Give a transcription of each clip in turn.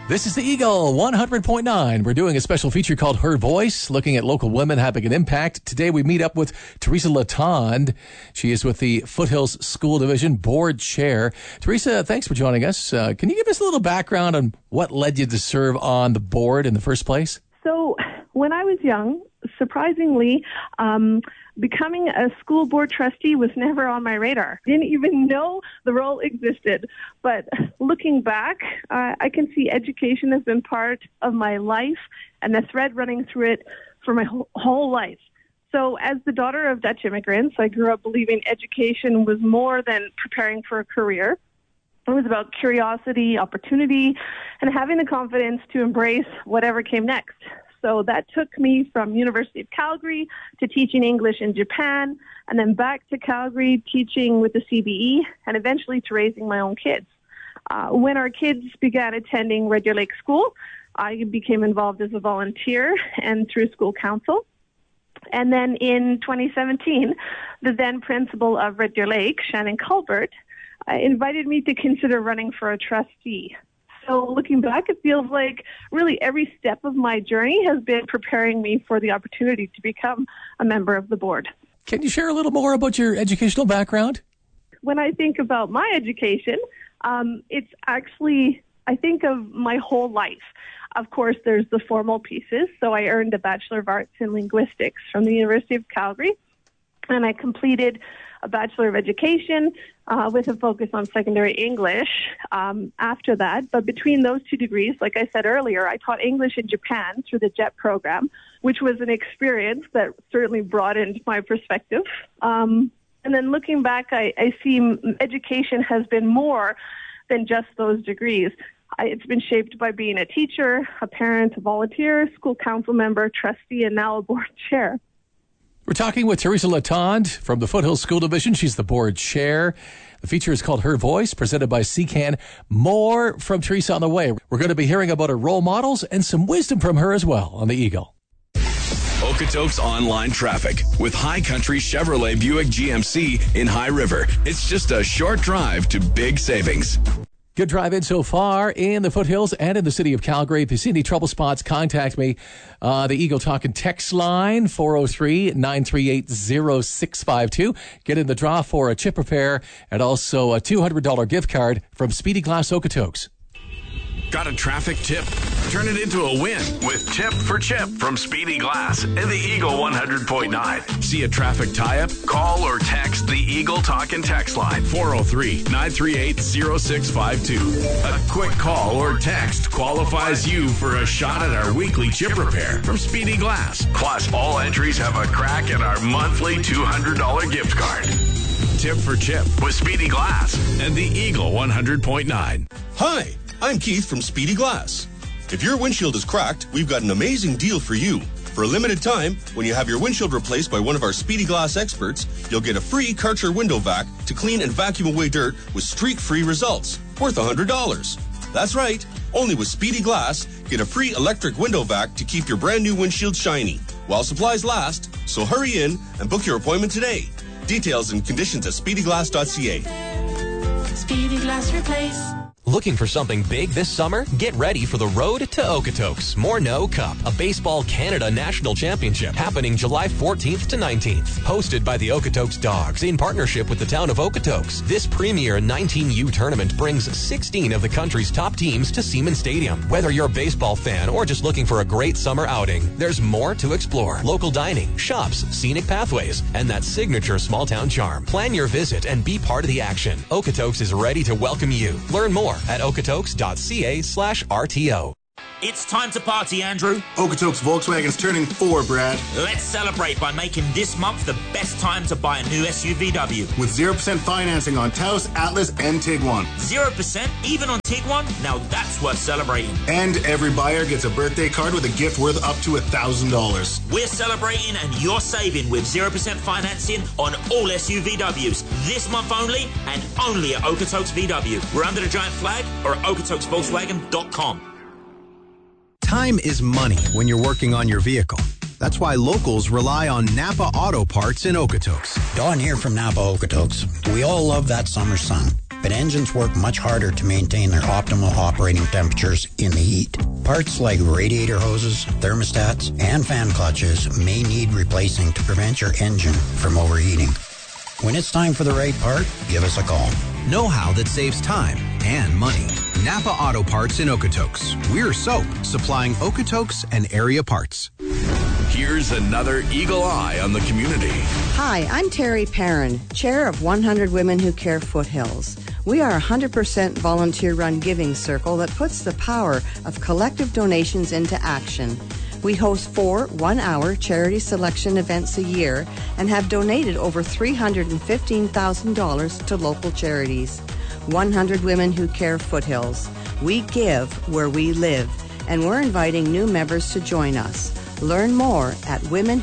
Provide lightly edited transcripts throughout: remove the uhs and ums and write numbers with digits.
This is the Eagle 100.9. We're doing a special feature called Her Voice, looking at local women having an impact. Today we meet up with Teresa Latond. She is with the Foothills School Division Board Chair. Teresa, thanks for joining us. Can you give us a little background on what led you to serve on the board in the first place? So when I was young, surprisingly, becoming a school board trustee was never on my radar. Didn't even know the role existed. But looking back, I can see education has been part of my life and the thread running through it for my whole life. So as the daughter of Dutch immigrants, I grew up believing education was more than preparing for a career. It was about curiosity, opportunity, and having the confidence to embrace whatever came next. So that took me from University of Calgary to teaching English in Japan, and then back to Calgary teaching with the CBE, and eventually to raising my own kids. When our kids began attending Red Deer Lake School, I became involved as a volunteer and through school council. And then in 2017, the then principal of Red Deer Lake, Shannon Culbert, invited me to consider running for a trustee. So looking back, it feels like really every step of my journey has been preparing me for the opportunity to become a member of the board. Can you share a little more about your educational background? When I think about my education, it's actually, I think of my whole life. Of course, there's the formal pieces. So I earned a Bachelor of Arts in Linguistics from the University of Calgary, and I completed a Bachelor of Education with a focus on secondary English after that. But between those two degrees, like I said earlier, I taught English in Japan through the JET program, which was an experience that certainly broadened my perspective. And then looking back, I see education has been more than just those degrees. It's been shaped by being a teacher, a parent, a volunteer, school council member, trustee, and now a board chair. We're talking with Teresa Latond from the Foothills School Division. She's the board chair. The feature is called Her Voice, presented by CCAN. More from Teresa on the way. We're going to be hearing about her role models and some wisdom from her as well on the Eagle. Okotoks online traffic with High Country Chevrolet Buick GMC in High River. It's just a short drive to big savings. Good drive in so far in the Foothills and in the city of Calgary. If you see any trouble spots, contact me. The Eagle Talking text line, 403-938-0652. Get in the draw for a chip repair and also a $200 gift card from Speedy Glass Okotoks. Got a traffic tip? Turn it into a win with Tip for Chip from Speedy Glass and the Eagle 100.9. See a traffic tie-up? Call or text the Eagle Talkin' text line, 403-938-0652. A quick call or text qualifies you for a shot at our weekly chip repair from Speedy Glass. Plus, all entries have a crack at our monthly $200 gift card. Tip for Chip with Speedy Glass and the Eagle 100.9. Hi, I'm Keith from Speedy Glass. If your windshield is cracked, we've got an amazing deal for you. For a limited time, when you have your windshield replaced by one of our Speedy Glass experts, you'll get a free Karcher window vac to clean and vacuum away dirt with streak-free results, worth $100. That's right, only with Speedy Glass, get a free electric window vac to keep your brand new windshield shiny, while supplies last, so hurry in and book your appointment today. Details and conditions at speedyglass.ca. Speedy Glass Replace. Looking for something big this summer? Get ready for the road to Okotoks Morneau Cup, a Baseball Canada National Championship happening July 14th to 19th. Hosted by the Okotoks Dogs in partnership with the town of Okotoks, this premier 19U tournament brings 16 of the country's top teams to Seaman Stadium. Whether you're a baseball fan or just looking for a great summer outing, there's more to explore. Local dining, shops, scenic pathways, and that signature small-town charm. Plan your visit and be part of the action. Okotoks is ready to welcome you. Learn more at okotoks.ca/RTO. It's time to party, Andrew. Okotoks Volkswagen's turning 4, Brad. Let's celebrate by making this month the best time to buy a new SUVW. With 0% financing on Taos, Atlas, and Tiguan. 0% even on Tiguan? Now that's worth celebrating. And every buyer gets a birthday card with a gift worth up to $1,000. We're celebrating and you're saving with 0% financing on all SUVWs. This month only and only at Okotoks VW. We're under the giant flag or at okotoksvolkswagen.com. Time is money when you're working on your vehicle. That's why locals rely on Napa Auto Parts in Okotoks. Don here from Napa Okotoks. We all love that summer sun. but engines work much harder to maintain their optimal operating temperatures in the heat. Parts like radiator hoses, thermostats, and fan clutches may need replacing to prevent your engine from overheating. When it's time for the right part, give us a call. Know-how that saves time and money. Napa Auto Parts in Okotoks. We're soap, supplying Okotoks and area parts. Here's another Eagle Eye on the community. Hi, I'm Terry Perrin, chair of 100 Women Who Care Foothills. We are a 100% volunteer-run giving circle that puts the power of collective donations into action. We host 4 one-hour charity selection events a year and have donated over $315,000 to local charities. 100 Women Who Care Foothills. We give where we live, and we're inviting new members to join us. Learn more at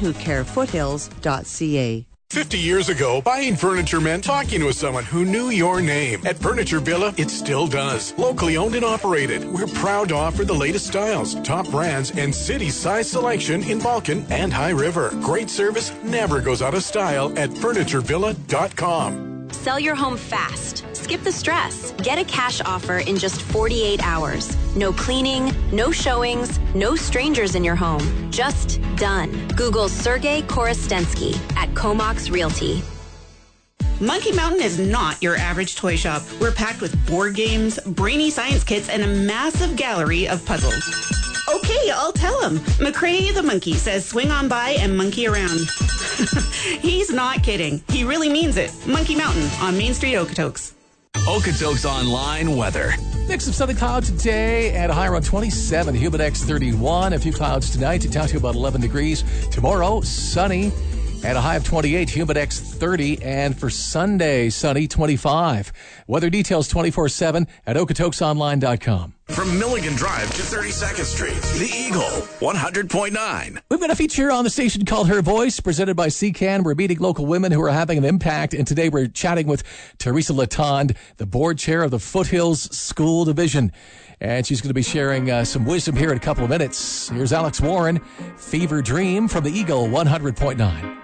womenwhocarefoothills.ca. 50 years ago, buying furniture meant talking with someone who knew your name. At Furniture Villa, it still does. Locally owned and operated, we're proud to offer the latest styles, top brands, and city-size selection in Vulcan and High River. Great service never goes out of style at FurnitureVilla.com. Sell your home fast. Skip the stress. Get a cash offer in just 48 hours. No cleaning, no showings, no strangers in your home. Just done. Google Sergey Korostensky at Comox Realty. Monkey Mountain is not your average toy shop. We're packed with board games, brainy science kits, and a massive gallery of puzzles. Okay, I'll tell him. McCrae the monkey says swing on by and monkey around. He's not kidding. He really means it. Monkey Mountain on Main Street, Okotoks. Okotoks Online weather. Mix of sunny clouds today and a high around 27. Humidex 31. A few clouds tonight. Down to about 11 degrees. Tomorrow, sunny and a high of 28. Humidex 30. And for Sunday, sunny 25. Weather details 24/7 at OkotoksOnline.com. From Milligan Drive to 32nd Street, The Eagle, 100.9. We've got a feature on the station called Her Voice, presented by CCAN. We're meeting local women who are having an impact, and today we're chatting with Teresa Latond, the board chair of the Foothills School Division. And she's going to be sharing some wisdom here in a couple of minutes. Here's Alex Warren, Fever Dream from The Eagle, 100.9.